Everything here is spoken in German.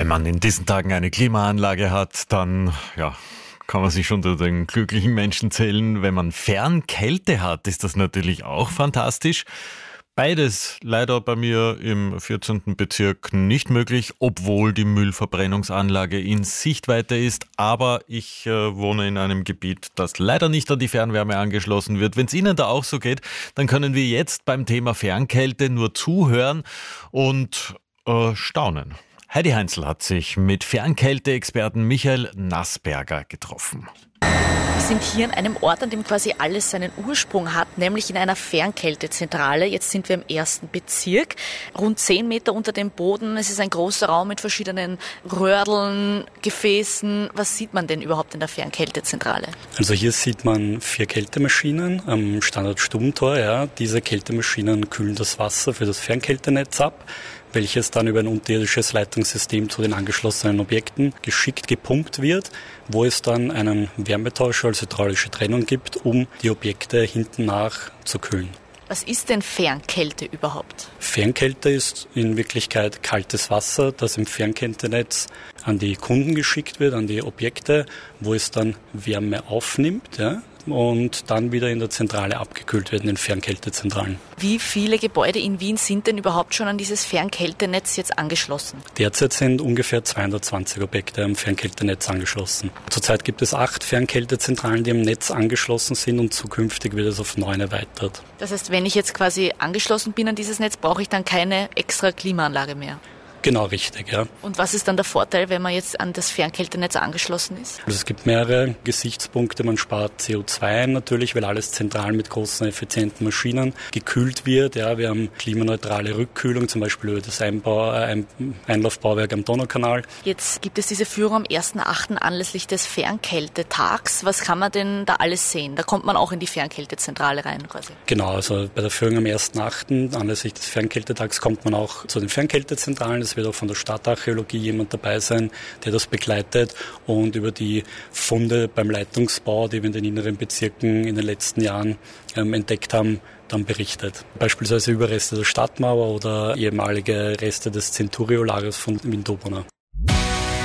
Wenn man in diesen Tagen eine Klimaanlage hat, dann kann man sich unter den glücklichen Menschen zählen. Wenn man Fernkälte hat, ist das natürlich auch fantastisch. Beides leider bei mir im 14. Bezirk nicht möglich, obwohl die Müllverbrennungsanlage in Sichtweite ist. Aber ich wohne in einem Gebiet, das leider nicht an die Fernwärme angeschlossen wird. Wenn es Ihnen da auch so geht, dann können wir jetzt beim Thema Fernkälte nur zuhören und staunen. Heidi Heinzel hat sich mit Fernkälte-Experten Michael Nassberger getroffen. Wir sind hier an einem Ort, an dem quasi alles seinen Ursprung hat, nämlich in einer Fernkältezentrale. Jetzt sind wir im 1. Bezirk, rund 10 Meter unter dem Boden. Es ist ein großer Raum mit verschiedenen Röhrdeln, Gefäßen. Was sieht man denn überhaupt in der Fernkältezentrale? Also hier sieht man 4 Kältemaschinen am Standort Stubentor. Ja. Diese Kältemaschinen kühlen das Wasser für das Fernkältenetz ab, welches dann über ein unterirdisches Leitungssystem zu den angeschlossenen Objekten geschickt gepumpt wird, wo es dann einen Wärmetauscher als hydraulische Trennung gibt, um die Objekte hinten nach zu kühlen. Was ist denn Fernkälte überhaupt? Fernkälte ist in Wirklichkeit kaltes Wasser, das im Fernkältenetz an die Kunden geschickt wird, an die Objekte, wo es dann Wärme aufnimmt, ja, und dann wieder in der Zentrale abgekühlt wird, in den Fernkältezentralen. Wie viele Gebäude in Wien sind denn überhaupt schon an dieses Fernkältenetz jetzt angeschlossen? Derzeit sind ungefähr 220 Objekte am Fernkältenetz angeschlossen. Zurzeit gibt es 8 Fernkältezentralen, die am Netz angeschlossen sind, und zukünftig wird es auf 9 erweitert. Das heißt, wenn ich jetzt quasi angeschlossen bin an dieses Netz, brauche ich dann keine extra Klimaanlage mehr? Genau, richtig, ja. Und was ist dann der Vorteil, wenn man jetzt an das Fernkältenetz angeschlossen ist? Also es gibt mehrere Gesichtspunkte. Man spart CO2 ein natürlich, weil alles zentral mit großen, effizienten Maschinen gekühlt wird. Ja, wir haben klimaneutrale Rückkühlung, zum Beispiel über das Einlaufbauwerk am Donaukanal. Jetzt gibt es diese Führung am 1.8. anlässlich des Fernkältetags. Was kann man denn da alles sehen? Da kommt man auch in die Fernkältezentrale rein quasi. Genau, also bei der Führung am 1.8. anlässlich des Fernkältetags kommt man auch zu den Fernkältezentralen. Es wird auch von der Stadtarchäologie jemand dabei sein, der das begleitet und über die Funde beim Leitungsbau, die wir in den inneren Bezirken in den letzten Jahren entdeckt haben, dann berichtet. Beispielsweise Überreste der Stadtmauer oder ehemalige Reste des Centurio-Lagers von Wien-Dobunna.